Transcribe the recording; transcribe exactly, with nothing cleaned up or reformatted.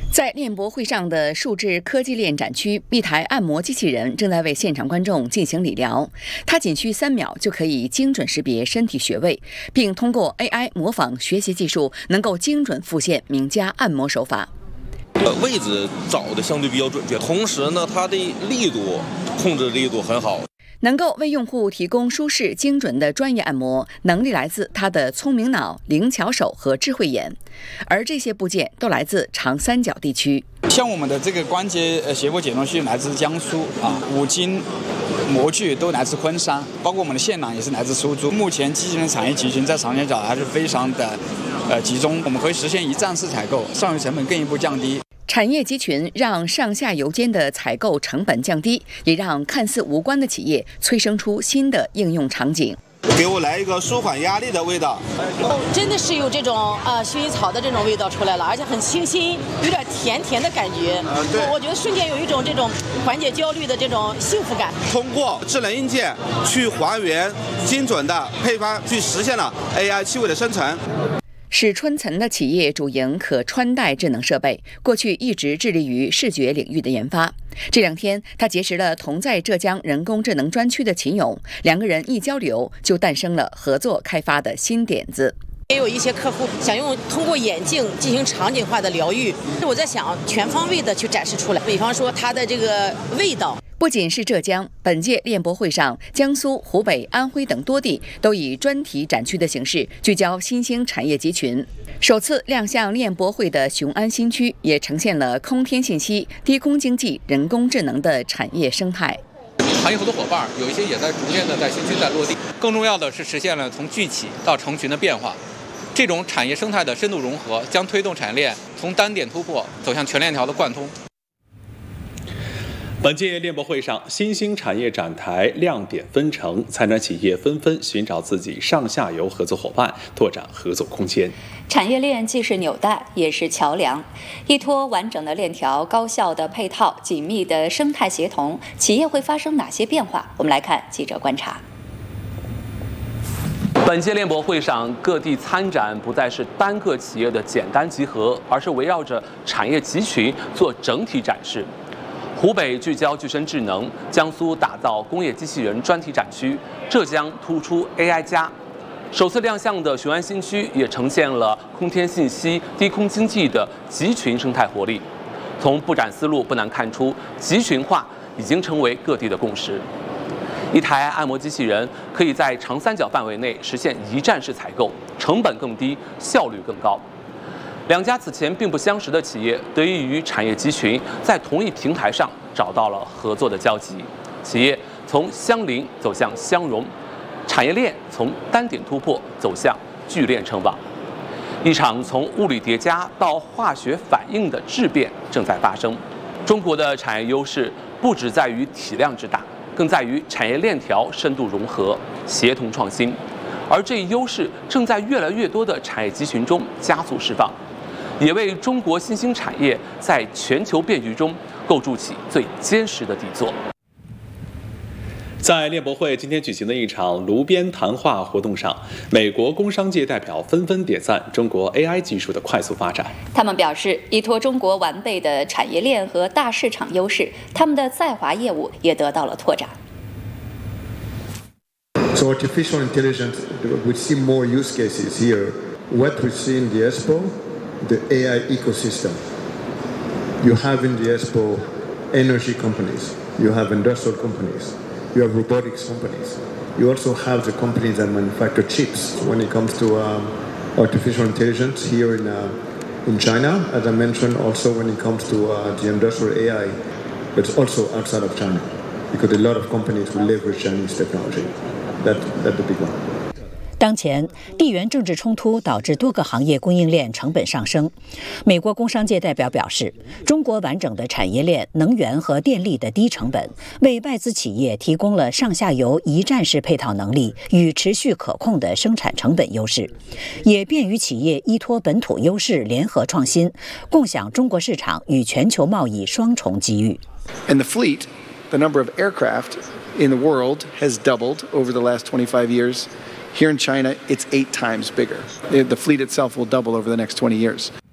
在链博会上的数字科技链展区，一台按摩机器人正在为现场观众进行理疗。它仅需三秒就可以精准识别身体穴位，并通过 A I 模仿学习技术，能够精准复现名家按摩手法。 呃，位置找的相对比较准确，同时呢，它的力度控制力度很好。 能够为用户提供舒适精准的专业按摩，能力来自它的聪明脑、灵巧手和智慧眼，而这些部件都来自长三角地区。 像我们的这个关节呃斜坡解冻器来自江苏啊，五金模具都来自昆山，包括我们的线缆也是来自苏州。目前机器人产业集群在长三角还是非常的呃集中，我们可以实现一站式采购，上游成本更一步降低。 产业集群让上下游间的采购成本降低，也让看似无关的企业催生出新的应用场景。 给我来一个舒缓压力的味道。 哦，真的是有这种呃薰衣草的这种味道出来了，而且很清新，有点甜甜的感觉。 呃，对， 我觉得瞬间有一种这种缓解焦虑的这种幸福感。 通过智能硬件去还原精准的配方，去实现了 A I 气味的生成。 史春岑的企业主营可穿戴智能设备，过去一直致力于视觉领域的研发。这两天，他结识了同在浙江人工智能专区的秦勇，两个人一交流，就诞生了合作开发的新点子。 也有一些客户想用通过眼镜进行场景化的疗愈，我在想全方位的去展示出来，比方说它的这个味道。 不仅是浙江，本届链博会上，江苏、湖北、安徽等多地都以专题展区的形式聚焦新兴产业集群。首次亮相链博会的雄安新区，也呈现了空天信息、低空经济、人工智能的产业生态。 行业合作伙伴有一些也在逐渐的在新区在落地。更重要的是实现了从聚起到成群的变化。这种产业生态的深度融合，将推动产业链从单点突破走向全链条的贯通。 本届链博会上，新兴产业展台亮点纷呈，参展企业纷纷寻找自己上下游合作伙伴，拓展合作空间。 产业链既是纽带，也是桥梁，依托完整的链条、高效的配套、紧密的生态协同，企业会发生哪些变化？我们来看记者观察。 本届链博会上，各地参展不再是单个企业的简单集合，而是围绕着产业集群做整体展示。湖北聚焦具身智能，江苏打造工业机器人专题展区，浙江突出 A I 加。首次亮相的雄安新区也呈现了空天信息、低空经济的集群生态活力。从布展思路不难看出，集群化已经成为各地的共识。一台按摩机器人可以在长三角范围内实现一站式采购，成本更低，效率更高。两家此前并不相识的企业，得益于产业集群，在同一平台上找到了合作的交集。企业从相邻走向相融，产业链从单点突破走向聚链成网。一场从物理叠加到化学反应的质变正在发生。中国的产业优势不只在于体量之大，更在于产业链条深度融合、协同创新。而这一优势正在越来越多的产业集群中加速释放。也为中国新兴产业在全球变局中构筑起最坚实的底座。 在链博会今天举行的一场炉边谈话活动上，美国工商界代表纷纷点赞中国 A I 技术的快速发展。 他们表示，依托中国完备的产业链和大市场优势，他们的在华业务也得到了拓展。 So artificial intelligence, we see more use cases here. What we see in the Expo.The A I ecosystem. You have in the Expo energy companies, you have industrial companies, you have robotics companies. You also have the companies that manufacture chips when it comes to um, artificial intelligence here in, uh, in China, as I mentioned, also when it comes to uh, the industrial A I, but also outside of China, because a lot of companies will leverage Chinese technology. That, that's the big one. 当前，地缘政治冲突导致多个行业供应链成本上升。美国工商界代表表示，中国完整的产业链、能源和电力的低成本，为外资企业提供了上下游一站式配套能力与持续可控的生产成本优势，也便于企业依托本土优势联合创新，共享中国市场与全球贸易双重机遇。 And the fleet, the number of aircraft in the world has doubled over the last twenty-five years.Here in China, it's eight times bigger. The fleet itself will double over the next twenty years.